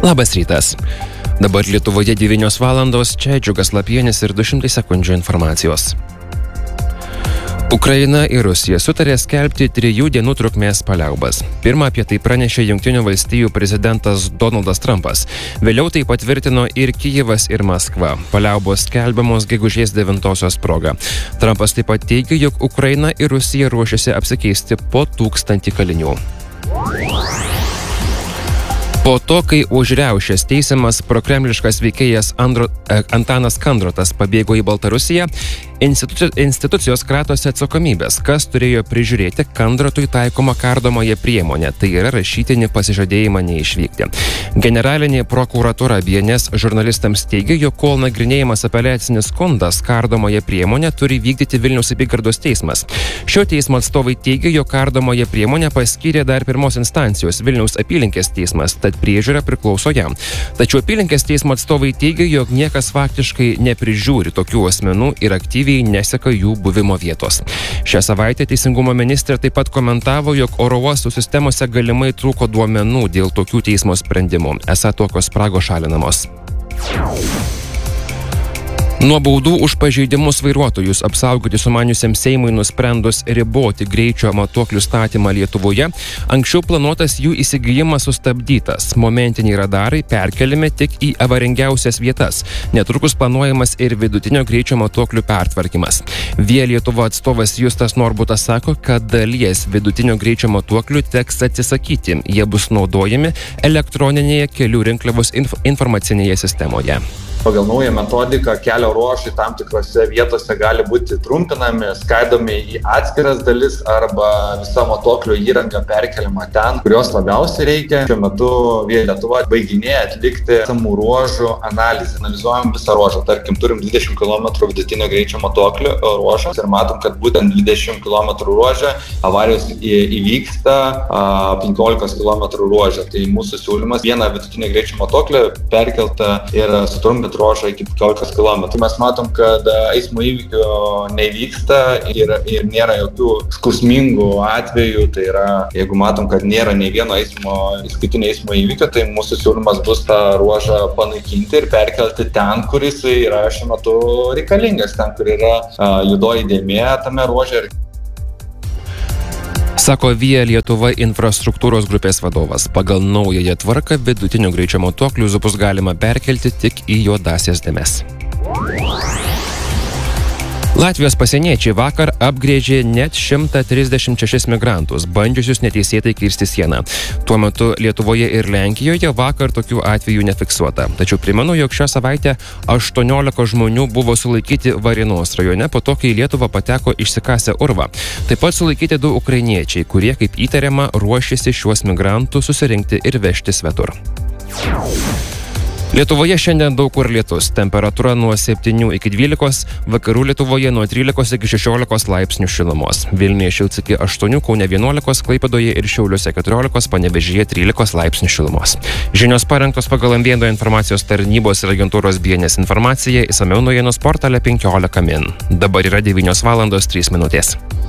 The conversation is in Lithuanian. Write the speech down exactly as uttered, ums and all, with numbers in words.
Labas rytas. Dabar Lietuvoje devynios valandos, čia Džiugas Lapienis ir du šimtai sekundžių informacijos. Ukraina ir Rusija sutarė skelbti trijų dienų trukmės paliaubas. Pirmą apie tai pranešė Jungtinių valstijų prezidentas Donaldas Trumpas. Vėliau tai patvirtino ir Kijevas, ir Maskva. Paliaubos skelbiamos gegužės devintosios proga. Trumpas taip pat teigia, jog Ukraina ir Rusija ruošiasi apsikeisti po tūkstantį kalinių. Po to, kai už riaušes teisiamas prokremliškas veikėjas Andro, eh, Antanas Kandrotas pabėgo į Baltarusiją, institucijos, institucijos kratosi atsakomybės, kas turėjo prižiūrėti Kandrotui taikomą kardomąją priemonę, tai yra rašytinį pasižadėjimą neišvykti. Generalinė prokuratūra B N S žurnalistams teigia, jog kol nagrinėjimas apeliacinis skundas, kardomąją priemonę turi vykdyti Vilniaus apygardos teismas. Šio teismo atstovai teigia, jog kardomąją priemonę paskyrė dar pirmos instancijos Vilniaus apylinkės teismas, tad priežiūra priklauso jam. Tačiau apylinkės teismo atstovai teigia, jog niekas faktiškai neprižiūri tokių asmenų ir aktyviai neseka jų buvimo vietos. Šią savaitę Teisingumo ministrė taip pat komentavo, jog oro uostų sistemose galimai trūko duomenų dėl tokių teismo sprendimų. Esą tokios spragos šalinamos. Nuo baudų už pažeidimus vairuotojus apsaugoti sumaniusiam Seimui nusprendus riboti greičio matuoklių statymą Lietuvoje, anksčiau planuotas jų įsigijimas sustabdytas. Momentiniai radarai perkeliami tik į avaringiausias vietas. Netrukus planuojamas ir vidutinio greičio matuoklių pertvarkymas. Via Lietuva atstovas Justas Norbutas sako, kad dalies vidutinio greičio matuoklių teks atsisakyti. Jie bus naudojami elektroninėje kelių rinkliavos inf- informacinėje sistemoje. Pagal naują metodiką kelio ruožai tam tikrose vietose gali būti trumpinami, skaidomi į atskiras dalis arba visa matuoklio įranga perkeliama ten, kurios labiausiai reikia. Šiuo metu Via Lietuva baiginėja atlikti samų ruožų analizę. Analizuojam visą ruožą. Tarkim, turim dvidešimt kilometrų vidutinio greičio matuoklio ruožą ir matom, kad būtent dvidešimt kilometrų ruožą avarijos įvyksta penkiolikos kilometrų ruožą. Tai mūsų siūlymas vieną vidutinio greičio matuoklį perkeltą ir sutrumpinti ruožą iki penkiolikos kilometrų. Mes matom, kad eismo įvykių nevyksta ir, ir nėra jokių skausmingų atvejų. Tai yra, jeigu matom, kad nėra nei vieno eismo, įskaitinio eismo įvykio, tai mūsų siūlymas bus tą ruožą panaikinti ir perkelti ten, kur jis yra šiuo metu reikalingas, ten, kur yra uh, juodoji dėmė tame ruože. Sako Via Lietuva infrastruktūros grupės vadovas. Pagal naująją tvarką vidutinio greičio matuoklius bus galima perkelti tik į juodasias dėmes. Latvijos pasieniečiai vakar apgrėžė net šimtą trisdešimt šešis migrantus, bandžiusius neteisėtai kirsti sieną. Tuo metu Lietuvoje ir Lenkijoje vakar tokių atvejų nefiksuota. Tačiau primenu, jog šią savaitę aštuoniolika žmonių buvo sulaikyti Varėnos rajone po to, kai į Lietuvą pateko išsikasę urvą. Taip pat sulaikyti du ukrainiečiai, kurie, kaip įtariama, ruošėsi šiuos migrantus susirinkti ir vežti svetur. Lietuvoje šiandien daug kur lietus, temperatūra nuo septynių iki dvylikos, vakarų Lietuvoje nuo trylikos iki šešiolikos laipsnių šilumos. Vilniuje šils iki aštuonių, Kaune vienuolikos, Klaipėdoje ir Šiauliuose keturiolikos, Panevėžyje trylikos laipsnių šilumos. Žinios parengtos pagal Ambiento informacijos tarnybos ir agentūros B N S informaciją, išsamiau naujienų portale penkiolika min. Dabar yra devynios valandos trys minutės.